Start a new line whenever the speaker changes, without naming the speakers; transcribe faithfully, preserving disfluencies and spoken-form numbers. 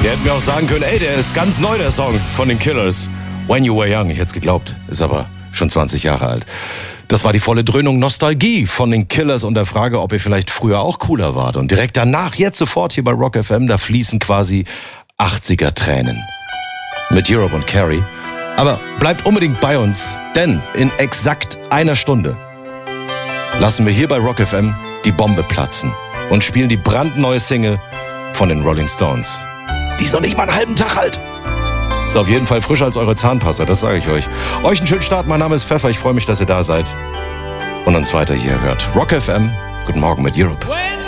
Ihr hättet mir auch sagen können, ey, der ist ganz neu, der Song von den Killers. When You Were Young, ich hätte es geglaubt, ist aber schon zwanzig Jahre alt. Das war die volle Dröhnung Nostalgie von den Killers und der Frage, ob ihr vielleicht früher auch cooler wart. Und direkt danach, jetzt sofort hier bei Rock F M, da fließen quasi achtziger-Tränen. Mit Europe und Carrie. Aber bleibt unbedingt bei uns, denn in exakt einer Stunde lassen wir hier bei Rock F M die Bombe platzen und spielen die brandneue Single von den Rolling Stones. Die ist noch nicht mal einen halben Tag alt. Ist auf jeden Fall frischer als eure Zahnpasta, das sage ich euch. Euch einen schönen Start, mein Name ist Pfeffer, ich freue mich, dass ihr da seid und uns weiter hier hört. Rock F M, guten Morgen mit Europe.